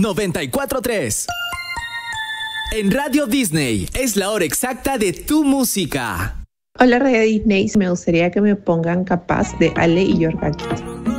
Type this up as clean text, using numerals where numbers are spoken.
94.3. En Radio Disney es la hora exacta de tu música. Hola Radio Disney, me gustaría que me pongan Capaz de Ale y Yorga Kid.